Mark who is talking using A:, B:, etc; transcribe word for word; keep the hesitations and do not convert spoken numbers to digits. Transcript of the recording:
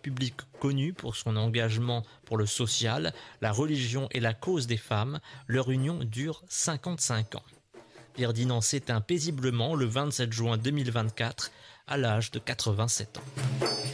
A: public connu pour son engagement pour le social, la religion et la cause des femmes. Leur union dure cinquante-cinq ans. Ferdinand s'éteint paisiblement le vingt-sept juin deux mille vingt-quatre à l'âge de quatre-vingt-sept ans.